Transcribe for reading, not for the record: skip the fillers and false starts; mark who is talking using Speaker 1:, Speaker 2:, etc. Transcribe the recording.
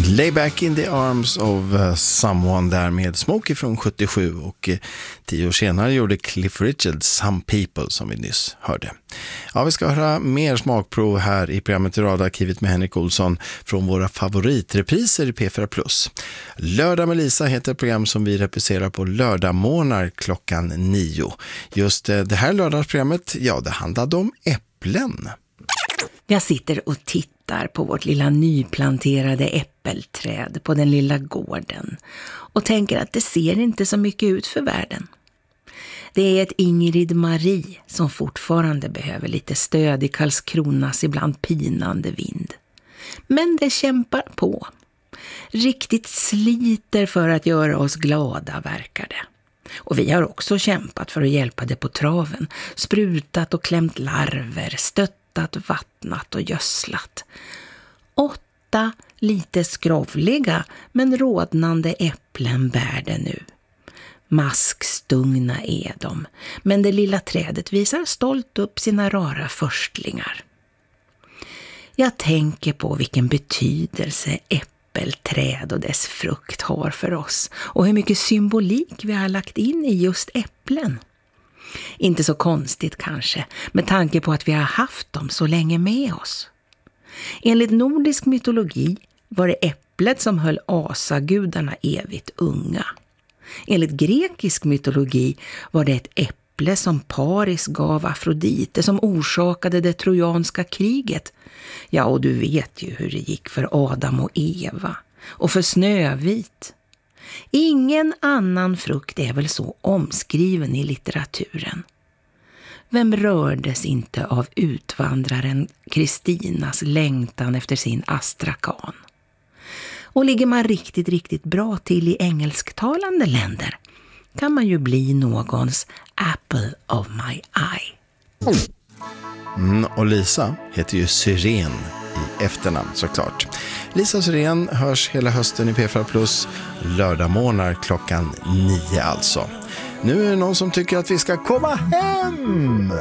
Speaker 1: Lay back in the arms of someone där med Smokey från 77 och 10 år senare gjorde Cliff Richard Some People som vi nyss hörde. Ja, vi ska höra mer smakprov här i programmet i Radarkivet med Henrik Olsson från våra favoritrepriser i P4+. Lördag med Lisa heter ett program som vi repriserar på lördagmorgnar klockan 9. Just det här lördagsprogrammet, ja, det handlade om äpplen.
Speaker 2: Jag sitter och tittar på vårt lilla nyplanterade äppelträd på den lilla gården och tänker att det ser inte så mycket ut för världen. Det är ett Ingrid Marie som fortfarande behöver lite stöd i Karlskronas ibland pinande vind. Men det kämpar på. Riktigt sliter för att göra oss glada, verkar det. Och vi har också kämpat för att hjälpa det på traven. Sprutat och klämt larver, stöttat, vattnat och gödslat. 8 lite skrovliga men rodnande äpplen bär det nu. Maskstungna är de, men det lilla trädet visar stolt upp sina rara förstlingar. Jag tänker på vilken betydelse äppelträd och dess frukt har för oss och hur mycket symbolik vi har lagt in i just äpplen. Inte så konstigt kanske, med tanke på att vi har haft dem så länge med oss. Enligt nordisk mytologi var det äpplet som höll asagudarna evigt unga. Enligt grekisk mytologi var det ett äpple som Paris gav Afrodite som orsakade det trojanska kriget. Ja, och du vet ju hur det gick för Adam och Eva och för Snövit. Ingen annan frukt är väl så omskriven i litteraturen. Vem rördes inte av utvandraren Kristinas längtan efter sin astrakan? Och ligger man riktigt bra till i engelsktalande länder kan man ju bli någons apple of my eye.
Speaker 1: Och Lisa heter ju Syren i efternamn såklart. Lisa Syren hörs hela hösten i P4+, lördagmorgnar klockan 9 alltså. Nu är det någon som tycker att vi ska komma hem.